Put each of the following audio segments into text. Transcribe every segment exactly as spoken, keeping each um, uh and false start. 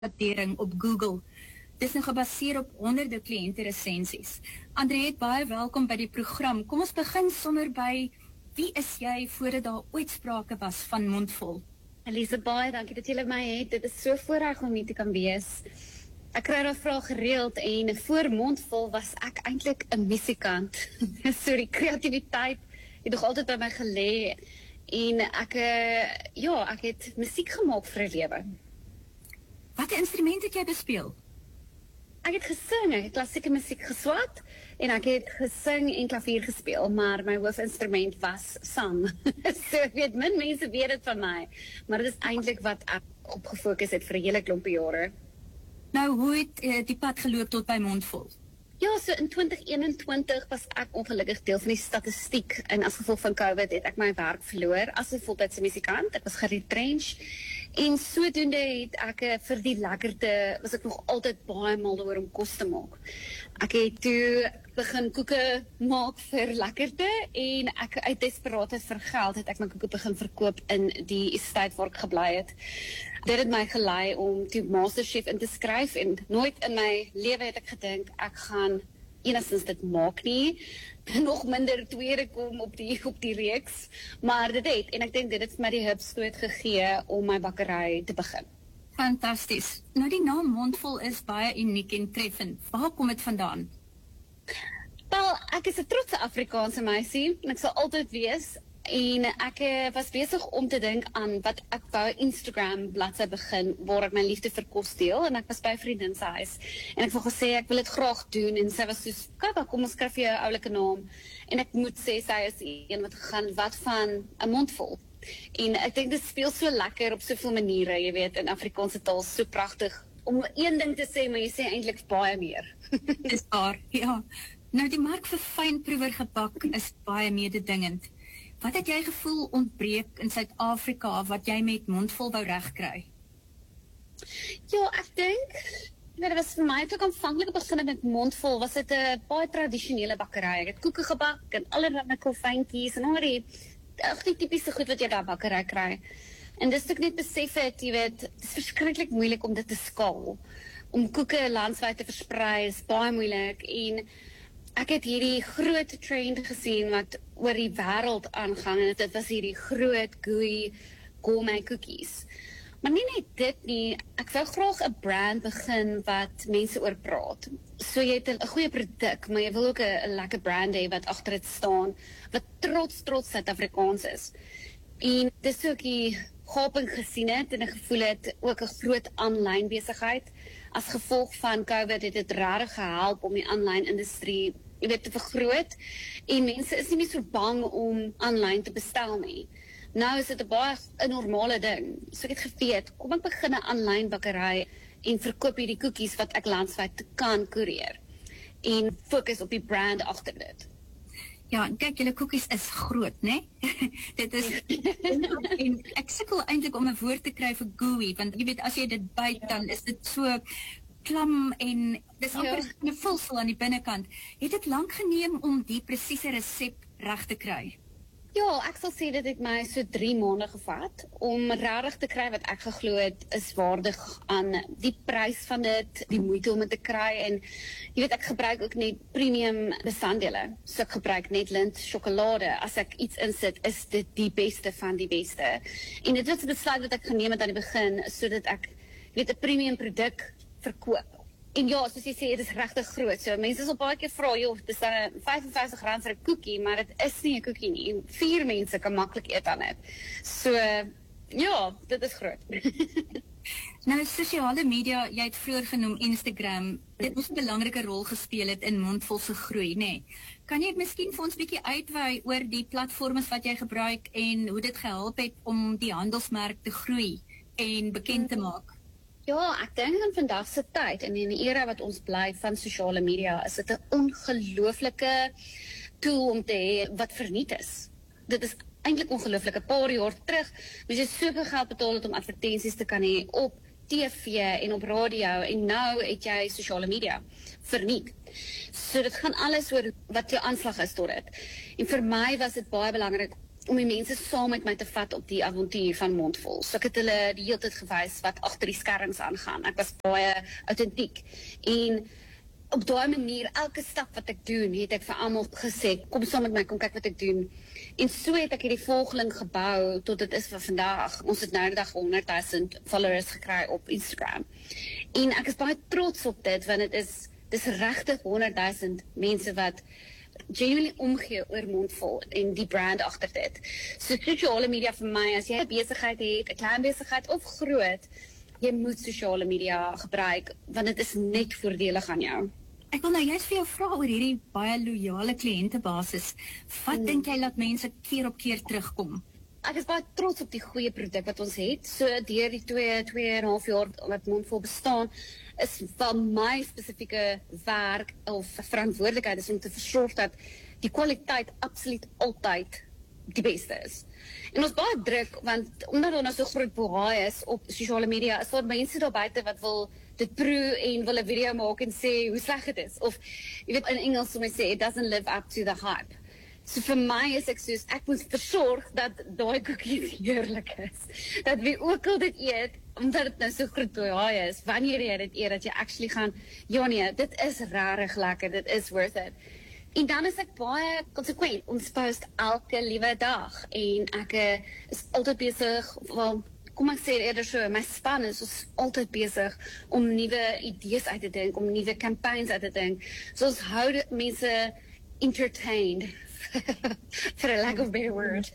advertering op Google. Dis nou gebaseer op honderde kliënte-resensies. Andriette, baie welkom by die program. Kom ons begin sommer by, wie is jy voordat daar ooit sprake was van Mondvol? Elise, baie dankie dat julle my het. Dit is so voorreg om hier te kan wees. Ek kry daai vraag gereeld en voor Mondvol was ek eintlik 'n musikant. So die kreatiwiteit het nog altyd by my gelê en ek uh, ja, ek het musiek gemaak vir 'n lewe. Watter instrument het jy bespeel? Ek het gesing, ek het klassieke musiek geswat en ek het gesing en klavier gespeel, maar my hoofinstrument was sang. So ek weet, min mense weet dit van my, maar dit is eintlik wat ek op gefokus het vir 'n hele klompie jare. Nou, hoe het uh, die pad geloop tot by Mondvol? Ja, so in twintig eenentwintig was ek ongelukkig deel van die statistiek en as gevolg van COVID het ek my werk verloor as 'n voltydse musikant. Ek was geretrench en sodoende het ek uh, vir die lekkerte, was ek nog altyd baie mal oor om kos te maak. Ek het toe begin koeke maak vir lekkerte en ek uit desperaatheid vir geld het ek my koeke begin verkoop in die estate waar ek gebly het. Dit het my gelei om toe Masterchef in te skryf en nooit in my lewe het ek gedink ek gaan enigstens dit maak nie, nog minder tweede kom op die, op die reeks, maar dit het, en ek dink dit het my die hupstoot gegee om my bakkerij te begin. Fantasties. Nou die naam Mondvol is baie uniek en treffend. Waar kom het vandaan? Wel, ek is 'n trotse Afrikaanse meisie en ek sal altyd wees. En ek uh, was besig om te dink aan wat ek wou Instagram bladsy begin waar ek my liefde vir kos deel en ek was by 'n vriendin se huis en ek wou gesê ek wil dit graag doen en sy was soos, "Kyk, kom ons skryf vir jou 'n oulike naam." En ek moet sê sy is een wat gegaan wat van 'n mondvol. En ek dink dit speel so lekker op soveel maniere, jy weet, in Afrikaanse taal so pragtig om een ding te sê, maar jy sê eintlik baie meer. Dis waar, ja. Nou die mark vir fynproewer gebak is baie mededingend. Wat het jy gevoel ontbreek in Suid-Afrika wat jy met Mondvol wou regkry? Ja, ek dink, dit was vir my, toe ek aanvanklik begin het met Mondvol, was dit 'n baie tradisionele bakkerij. Ek het koeke gebak en allerlei kolfyntjies en al die, ag die tipiese goed wat jy daar bakkerij kry. En dis toe ek net besef het, jy weet, dit is verskriklik moeilik om dit te skaal. Om koeke landwyd te versprei is baie moeilik en ek het hierdie groot trend gesien wat oor die wêreld aangaan en dit was hierdie groot gooey gourmet cookies. Maar nie net dit nie, ek wou graag 'n brand begin wat mense oor praat. So jy het 'n goeie produk, maar jy wil ook 'n lekker brand hê wat agter dit staan, wat trots trots Suid-Afrikaans is. En dis ook die gaping gesien het en ek gevoel het ook 'n groot aanlyn besigheid. As gevolg van COVID het dit regtig gehelp om die aanlyn industrie, jy weet, te vergroot en mense is nie meer so bang om aanlyn te bestel nie. Nou is dit 'n baie 'n normale ding. So ek het geweet, kom ek begin 'n aanlyn bakkerij en verkoop hierdie koekies wat ek landwyd kan koerier en fokus op die brand agter dit. Ja, en kyk, julle koekies is groot, né? Dit is, en ek sukkel eintlik om 'n woord te kry vir gooey, want jy weet, as jy dit byt, dan is dit so klam en dis amper ja. 'n vulsel aan die binnekant. Het dit lank geneem om die presiese resep reg te kry? Ja, ek sal sê dit het my so drie maande gevat om regtig te kry wat ek geglo het is waardig aan die prys van dit, die moeite om dit te kry en jy weet ek gebruik ook net premium bestanddele. So ek gebruik net Lindt sjokolade. As ek iets insit, is dit die beste van die beste. En dit was 'n besluit wat ek geneem het aan die begin sodat ek weet 'n premium produk verkoop. En ja, soos jy sê, dit is regtig groot. So mense sal baie keer vra, joh, dis dan vyf en vyftig rand vir 'n koekie, maar dit is nie 'n koekie nie. Vier mense kan maklik eet aan dit. So ja, dit is groot. Nou, sosiale media, jy het vroeër genoem Instagram, dit moes 'n belangrike rol gespeel het in Mondvol se groei, nê? Nee. Kan jy miskien vir ons bietjie uitwy oor die platforms wat jy gebruik en hoe dit gehelp het om die handelsmerk te groei en bekend te maak? Ja, ek dink in vandag se tyd en in die era wat ons bly van sosiale media, is dit 'n ongelooflike tool om te hê wat verniet is. Dit is eintlik ongelooflik. 'n Paar jaar terug, mens het soveel geld betaal het om advertensies te kan hê op T V en op radio en nou het jy sosiale media verniet. So dit gaan alles oor wat jou aanslag is tot dit. En vir my was dit baie belangrik om die mense saam met my te vat op die avontuur van Mondvol. So ek het hulle die hele tyd gewys wat agter die skerms aangaan. Ek was baie autentiek. En op daai manier, elke stap wat ek doen, het ek vir almal gesê, kom saam met my, kom kyk wat ek doen. En so het ek hierdie volgeling gebou tot dit is vir vandag. Ons het nou die dag honderd duisend followers gekry op Instagram. En ek is baie trots op dit, want dit is, dis regtig honderd duisend mense wat genuinely omgee oor Mondvol en die brand agter dit. So sosiale media vir my, as jy 'n besigheid het, 'n klein besigheid of groot, jy moet sosiale media gebruik, want dit is net voordelig aan jou. Ek wil nou juist vir jou vra oor hierdie baie loyale kliëntebasis. Wat hmm. dink jy laat mense keer op keer terugkom? Ek is baie trots op die goeie produk wat ons het. So deur die twee, twee en 'n half jaar wat Mondvol bestaan, is van my spesifieke werk of verantwoordelikheid is om te versorg dat die kwaliteit absoluut altyd die beste is. En ons baie druk, want omdat daar nou so groot bohaai is op sosiale media, is daar mense daar buite wat wil dit proe en wil 'n video maak en sê hoe sleg dit is. Of, jy weet, in Engels om te sê, it doesn't live up to the hype. So vir my is ek soos, ek moet versorg dat daai koekies heerlik is. Dat wie ook al dit eet, omdat dit nou so groot bohaai is, wanneer jy dit eet, dat jy actually gaan, ja nee, dit is rarig lekker, dit is worth it. En dan is ek baie konsekwent, ons post elke liewe dag, en ek uh, is altyd besig, wel, kom ek sê eerder so, my span is ons altyd besig om nuwe idees uit te dink, om nuwe campaigns uit te dink, so ons hou mense entertained, for a lack of a better word.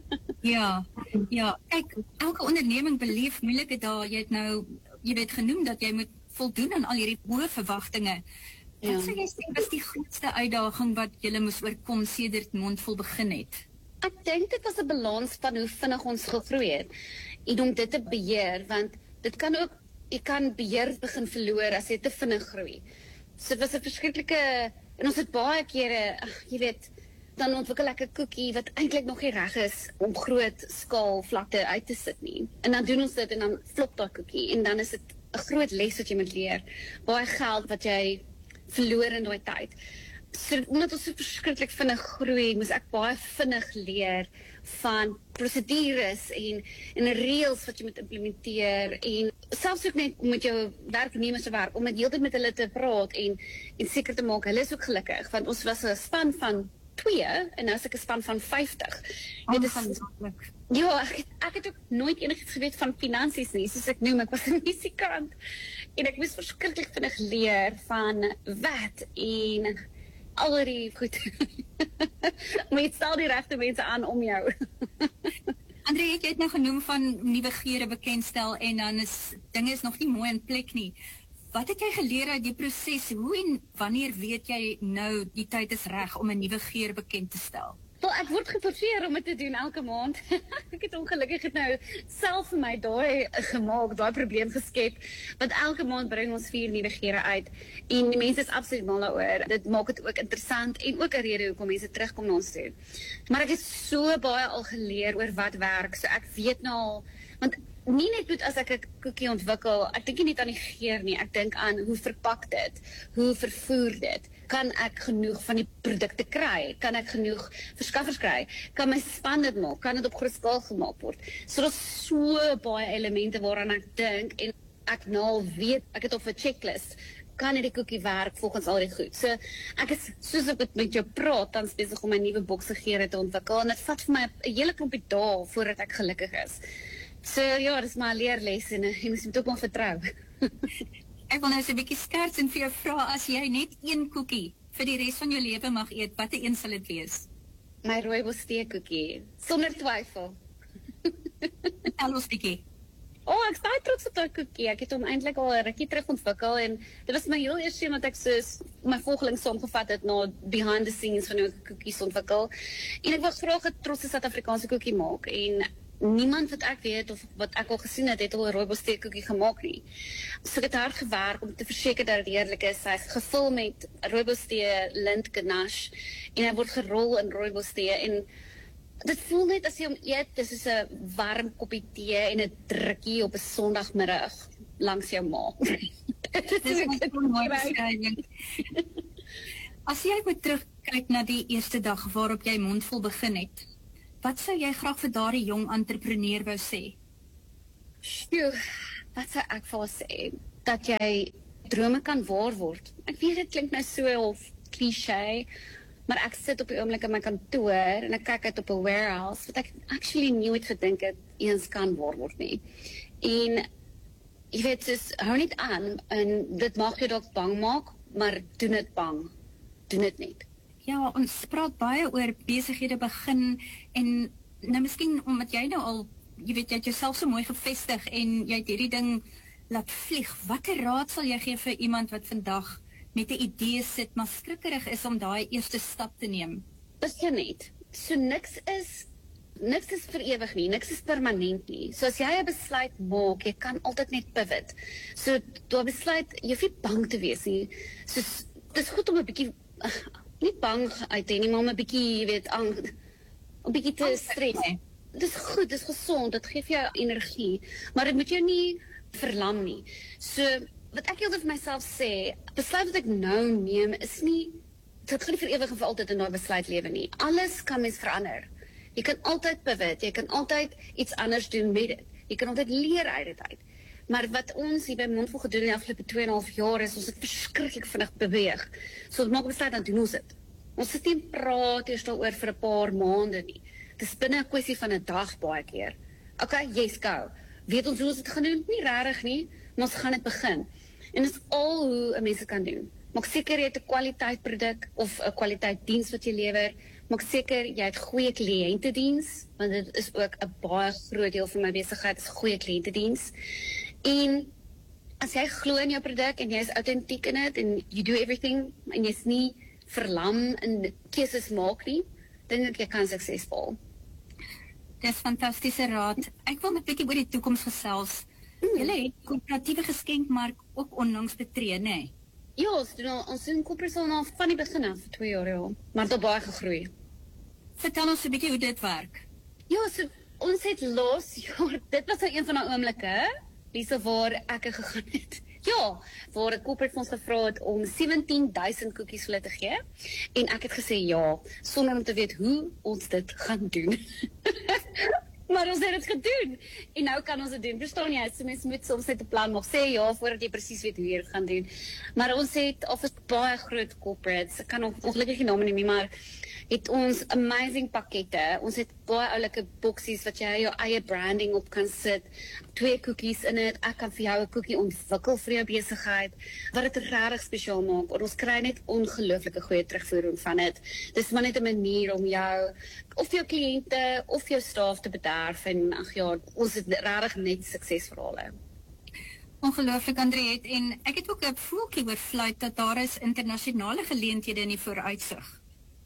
Ja, ja, kyk, elke onderneming beleef moeilike dae, jy het nou, jy weet genoem dat jy moet voldoen aan al hierdie hoë verwagtinge. Ja. Wat sou jy sê was die grootste uitdaging wat julle moes oorkom sedert Mondvol begin het? Ek dink dit was 'n balans van hoe vinnig ons gegroei het en om dit te beheer, want dit kan ook, jy kan beheer begin verloor as jy te vinnig groei. So dit was 'n verskriklike, en ons het baie kere, ach, jy weet, dan ontwikkel ek 'n koekie wat eintlik nog nie reg is om groot skaal vlakte uit te sit nie. En dan doen ons dit en dan flop daai koekie en dan is dit 'n groot les wat jy moet leer. Baie geld wat jy verloor in daai tyd. So, omdat ons so verskriklik vinnig groei, moes ek baie vinnig leer van prosedures en, en reëls wat jy moet implementeer en selfs ook net met jou werknemers te werk, om met heeltyd met hulle te praat en, en seker te maak, hulle is ook gelukkig, want ons was 'n span van twee en nou is ek 'n span van vyftig. Dit is ongelooflik. Ja, ek het, ek het ook nooit enigiets geweet van finansies nie, soos ek noem, ek was 'n musikant en ek moes verskriklik vinnig leer van wet en al die goed. Maar jy stel die regte mense aan om jou. André, jy het nou genoem van nuwe geure bekendstel en dan is dinge is nog nie mooi in plek nie. Wat het jy geleer uit die proses? Hoe en wanneer weet jy nou die tyd is reg om 'n nuwe geur bekend te stel? Wel, ek word geforseer om dit te doen elke maand. Ek het ongelukkig het nou self vir my daai gemaak, daai probleem geskep, want elke maand bring ons vier nuwe geure uit en die mense is absoluut mal daaroor. Dit maak dit ook interessant en ook 'n rede hoekom mense terugkom na ons toe. Maar ek het so baie al geleer oor wat werk, so ek weet nou al, want nie net moet as ek 'n koekie ontwikkel, ek dink nie net aan die geur nie, ek dink aan hoe verpak dit, hoe vervoer dit, kan ek genoeg van die produkte kry, kan ek genoeg verskaffers kry, kan my span dit maak, kan dit op groot skaal gemaak word. So daar's so baie elemente waaraan ek dink en ek nou weet, ek het op 'n checklist, kan hierdie koekie werk volgens al die goed. So ek is, soos ek met jou praat, dan besig om my nuwe bokse geure te ontwikkel en dit vat vir my 'n hele klompie dae voordat ek gelukkig is. So ja, dis maar 'n leerles en jy moet ook maar vertrou. Ek wil nou so 'n bietjie skerts en vir jou vra, as jy net een koekie vir die res van jou lewe mag eet, watter een sal dit wees? My rooibos tee koekie, sonder twyfel. Vertel ons bietjie. O, oh, ek is baie trots op daai koekie. Ek het hom eintlik al 'n rukkie terug ontwikkel en dit was my heel eerste een wat ek soos my volgeling saamgevat het na behind the scenes van hoe ek koekies ontwikkel. En ek wou graag 'n trotse Suid-Afrikaanse koekie maak en niemand wat ek weet of wat ek al gesien het, het al 'n rooibos tee koekie gemaak nie. So ek het hard gewerk om te verseker dat dit eerlik is. Hy's gevul met rooibos tee, lint ganache en hy word gerol in rooibos tee en dit voel net as jy hom eet, dis soos 'n warm koppie tee en 'n drukkie op 'n Sondagmiddag langs jou maag. Dit is 'n mooi beskrywing. As jy moet terugkyk na die eerste dag waarop jy Mondvol begin het, wat sou jy graag vir daardie jong entrepreneur wou sê? Sjoe, wat sou ek vir haar sê? Dat jy drome kan waar word. Ek weet dit klink nou so of cliché, maar ek sit op die oomblik in my kantoor en ek kyk uit op 'n warehouse wat ek actually nooit gedink het eens kan waar word nie. En jy weet, dus hou net aan en dit mag jou dalk bang maak, maar doen dit bang. Doen dit net. Ja, ons praat baie oor besighede begin en nou miskien omdat jy nou al, jy weet, jy het jouself so mooi gevestig en jy het hierdie ding laat vlieg. Watter raad sal jy gee vir iemand wat vandag met 'n idee sit, maar skrikkerig is om daai eerste stap te neem? Begin net. So niks is niks is vir ewig nie, niks is permanent nie. So as jy 'n besluit maak, jy kan altyd net pivot. So daai besluit, jy hoef nie bang te wees nie. So dit is goed om 'n bietjie uh, nie bang uit te nie, maar om 'n bietjie, jy weet, ang 'n bietjie te stres. Dit is goed, dit is gesond, dit gee vir jou energie, maar dit moet jou nie verlam nie. So wat ek altyd vir myself sê, besluit wat ek nou neem is nie, dit gaan nie vir ewig en vir altyd in daai besluit lewe nie. Alles kan mens verander. Jy kan altyd pivot, jy kan altyd iets anders doen met dit. Jy kan altyd leer uit dit uit. Maar wat ons hier by Mondvol gedoen in die afgelope twee en 'n half jaar is, ons het verskriklik vinnig beweeg. So ons maak 'n besluit, dan doen ons dit. Ons sit nie en praat eers daaroor vir 'n paar maande nie. Dit is binne 'n kwessie van 'n dag baie keer. Okay, yes, go. Weet ons hoe ons dit gaan doen? Nie regtig nie, maar ons gaan dit begin. En dit is al hoe 'n mens kan doen. Maak seker jy het 'n kwaliteit produk of 'n kwaliteit diens wat jy lewer. Maak seker jy het goeie kliëntediens, want dit is ook 'n baie groot deel van my besigheid is goeie kliëntediens. En as jy glo in jou produk en jy is autentiek in dit en you do everything en jy's nie verlam in keuses maak nie, dink ek jy kan suksesvol. Dis fantastiese raad. Ek wil net 'n bietjie oor die toekoms gesels. Mm. Julle het koöperatiewe geskenkmark ook onlangs betree, né? Nee? Ja, ons doen al, ons doen koopers al nou van die begin af, vir twee jaar ja, maar het al baie gegroei. Vertel ons 'n bietjie hoe dit werk. Ja, so ons het laas jaar, dit was nou een van daai oomblikke, Lisa, waar ek gegaan het. Ja, waar 'n koopers ons gevra het om sewentien duisend koekies vir hulle te gee en ek het gesê ja, sonder om te weet hoe ons dit gaan doen. Maar ons het dit gedoen. En nou kan ons dit doen. Verstaan jy? So mens moet soms net 'n plan maak. Sê ja voordat jy presies weet hoe jy dit gaan doen. Maar ons het of is baie groot corporates. Ek kan nog ongelukkig nie name noem nie, maar het ons amazing pakkette. Ons het baie oulike boksies wat jy jou eie branding op kan sit. Twee koekies in dit. Ek kan vir jou 'n koekie ontwikkel vir jou besigheid wat dit regtig spesiaal maak. En ons kry net ongelooflike goeie terugvoering van dit. Dis maar net 'n manier om jou of jou kliënte of jou staf te bederf en ag ja, ons het regtig net suksesverhale. Ongelooflik, Andriet, en ek het ook 'n voeltjie oor fluit dat daar is internasionale geleenthede in die vooruitsig.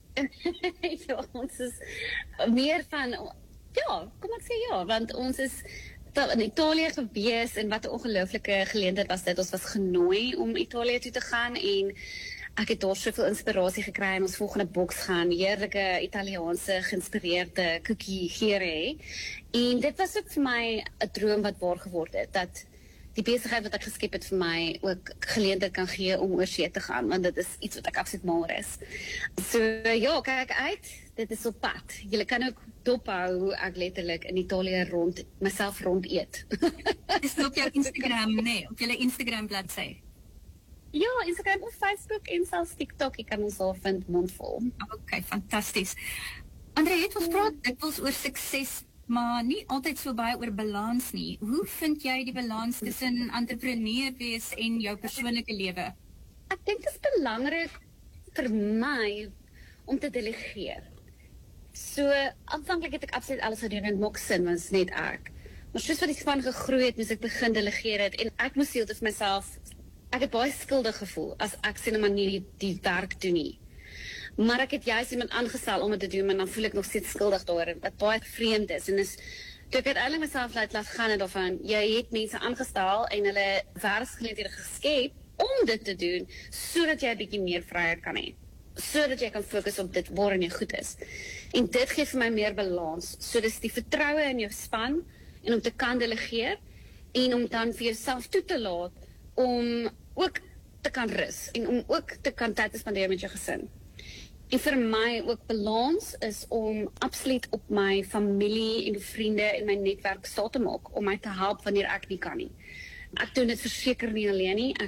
Ja, ons is meer van, ja, kom ek sê ja, want ons is in Italië gewees en wat 'n ongelooflike geleentheid was dit. Ons was genooi om Italië toe te gaan en ek het daar soveel inspirasie gekry en ons volgende boks gaan heerlike Italiaanse geïnspireerde koekie geure hê. En dit was ook vir my 'n droom wat waar geword het, dat die besigheid wat ek geskep het vir my ook geleentheid kan gee om oor see te gaan, want dit is iets wat ek absoluut mal is. So ja, kyk uit, dit is op pad. Julle kan ook dophou hoe ek letterlik in Italië rond, myself rond eet. Dis op jou Instagram, nee, op julle Instagram bladsy. Ja, Instagram of Facebook en selfs TikTok, jy kan ons al vind, Mondvol. Okay, fantasties. Andriet, ons praat dikwels oor sukses, maar nie altyd so baie oor balans nie. Hoe vind jy die balans tussen entrepreneur wees en jou persoonlike lewe? Ek dink dit is belangrik vir my om te delegeer. So, aanvanklik het ek absoluut alles gedoen en maak sin, want dit is net ek. Maar soos wat die span gegroei het, moes ek begin delegeer het en ek moes heeltemal vir myself, ek het baie skuldig gevoel as ek sien 'n manier die, die werk doen nie. Maar ek het juist iemand aangestel om dit te doen, maar dan voel ek nog steeds skuldig daaroor, wat baie vreemd is. En is, toe ek uiteindelik myself laat, laat gaan en daarvan, jy het mense aangestel en hulle werksgeleenthede geskep om dit te doen, sodat jy 'n bietjie meer vryheid kan hê. Sodat jy kan fokus op dit waarin jy goed is. En dit gee vir my meer balans. So dis die vertroue in jou span en om te kan delegeer en om dan vir jouself toe te laat om ook te kan rus en om ook te kan tyd spandeer met jou gesin. En vir my ook balans is om absoluut op my familie en vriende en my netwerk staat te maak, om my te help wanneer ek nie kan nie. Ek doen dit verseker nie alleen nie, ek